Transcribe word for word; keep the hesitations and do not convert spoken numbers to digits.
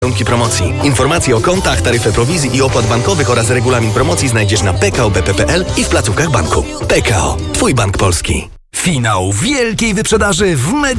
warunki promocji. Informacje o kontach, taryfę prowizji i opłat bankowych oraz regulamin promocji znajdziesz na p k o b p kropka p l i w placówkach banku. P K O. Twój bank polski. Finał wielkiej wyprzedaży w Media